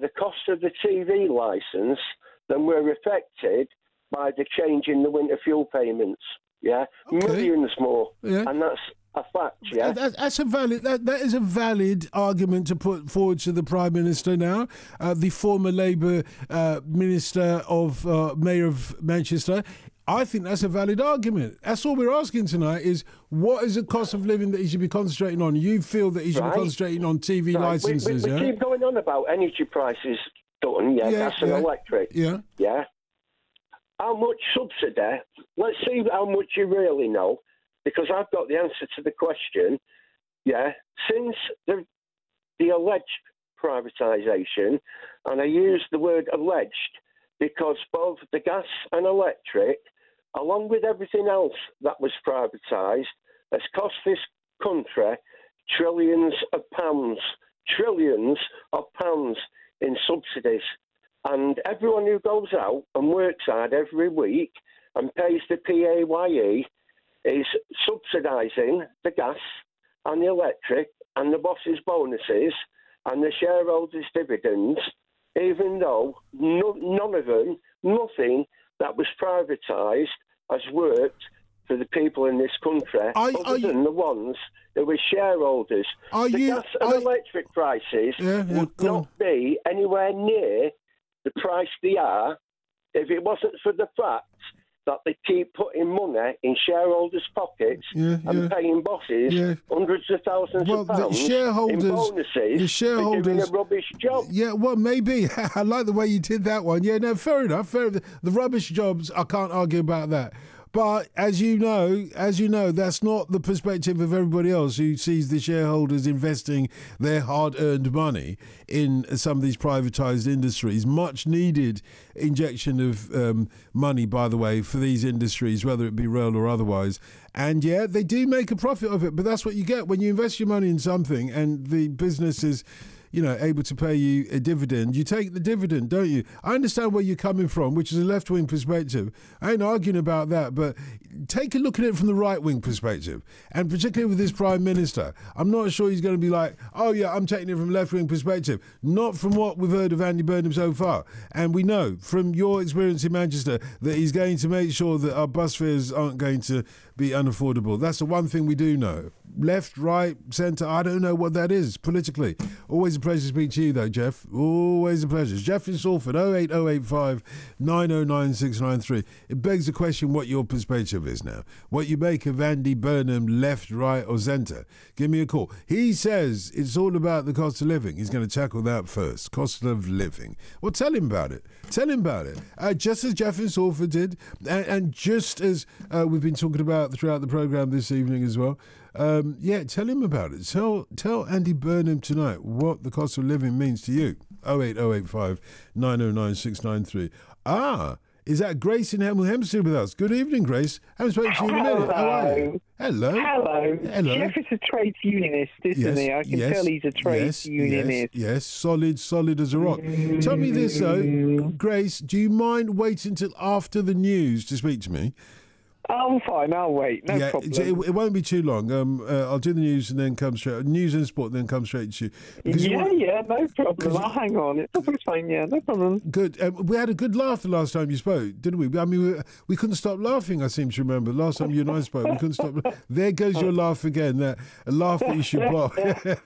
the cost of the TV licence than were affected by the change in the winter fuel payments. Yeah, Okay. Millions more, Yeah. and that's a fact. Yeah, That's a valid. That is a valid argument to put forward to the Prime Minister now, the former Labour Minister of Mayor of Manchester. I think that's a valid argument. That's all we're asking tonight is what is the cost of living that he should be concentrating on? You feel that he should be concentrating on TV licences, we keep going on about energy prices, Dutton, gas and electric. Yeah. How much subsidy? Let's see how much you really know, because I've got the answer to the question. Yeah, since the alleged privatisation, and I use the word alleged because both the gas and electric, along with everything else that was privatised, has cost this country trillions of pounds in subsidies. And everyone who goes out and works hard every week and pays the PAYE is subsidising the gas and the electric and the boss's bonuses and the shareholders' dividends, even though none of them, nothing that was privatised has worked for the people in this country, other than the ones who were shareholders. Gas and electric prices would not be anywhere near the price they are if it wasn't for the fact that they keep putting money in shareholders' pockets and paying bosses hundreds of thousands of pounds in bonuses for doing a rubbish job. Yeah, well, maybe. I like the way you did that one. Yeah, no, fair enough. The rubbish jobs, I can't argue about that. But as you know, that's not the perspective of everybody else who sees the shareholders investing their hard-earned money in some of these privatised industries. Much needed injection of money, by the way, for these industries, whether it be rail or otherwise. And yeah, they do make a profit of it, but that's what you get when you invest your money in something and the business is able to pay you a dividend. You take the dividend, don't you? I understand where you're coming from, which is a left-wing perspective. I ain't arguing about that, but take a look at it from the right-wing perspective, and particularly with this Prime Minister. I'm not sure he's going to be like, oh yeah, I'm taking it from a left-wing perspective. Not from what we've heard of Andy Burnham so far. And we know from your experience in Manchester that he's going to make sure that our bus fares aren't going to be unaffordable. That's the one thing we do know. Left, right, centre, I don't know what that is politically. Always a pleasure to speak to you though, Jeff. Always a pleasure. Jeff in Salford, 08085 909 693. It begs the question what your perspective is now. What you make of Andy Burnham, left, right or centre. Give me a call. He says it's all about the cost of living. He's going to tackle that first. Cost of living. Well, tell him about it. Tell him about it. Just as Jeff in Salford did, and just as we've been talking about throughout the programme this evening as well. Tell him about it. Tell Andy Burnham tonight what the cost of living means to you. 08085 909 693. Is that Grace in Hemel Hempstead with us? Good evening, Grace. I haven't spoken to you in a minute. How are you? Hello. Jeff is a trades unionist, isn't he? I can tell he's a trades unionist. Yes, solid as a rock. Tell me this, though. Grace, do you mind waiting till after the news to speak to me? I'm fine, I'll wait, no problem. It won't be too long. I'll do the news and then come straight. News and sport, and then come straight to you. No problem. I'll hang on. It's fine, no problem. Good. We had a good laugh the last time you spoke, didn't we? I mean, we couldn't stop laughing, I seem to remember. Last time you and I spoke, we couldn't stop. There goes your laugh again. That a laugh that you should block.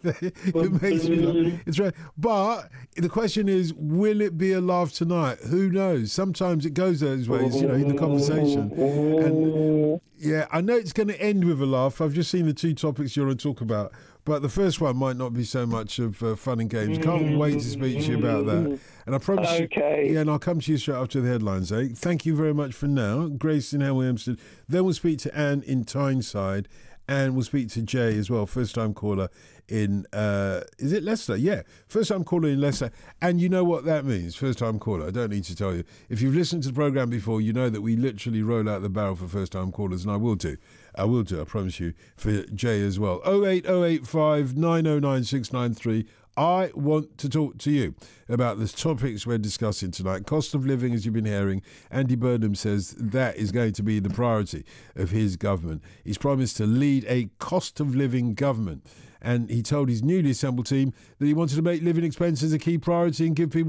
It makes me laugh. It's right. But the question is, will it be a laugh tonight? Who knows? Sometimes it goes those ways, in the conversation. And yeah, I know it's going to end with a laugh. I've just seen the two topics you're going to talk about, but the first one might not be so much of fun and games. Can't wait to speak to you about that. And I promise and I'll come to you straight after the headlines. Thank you very much for now. Grace in Hemel Hempstead. Then we'll speak to Anne in Tyneside, and we'll speak to Jay as well, first-time caller in, is it Leicester? Yeah, first-time caller in Leicester. And you know what that means, first-time caller. I don't need to tell you. If you've listened to the programme before, you know that we literally roll out the barrel for first-time callers, and I will do, I promise you, for Jay as well. 08085 909 693. I want to talk to you about the topics we're discussing tonight. Cost of living, as you've been hearing. Andy Burnham says that is going to be the priority of his government. He's promised to lead a cost of living government. And he told his newly assembled team that he wanted to make living expenses a key priority and give people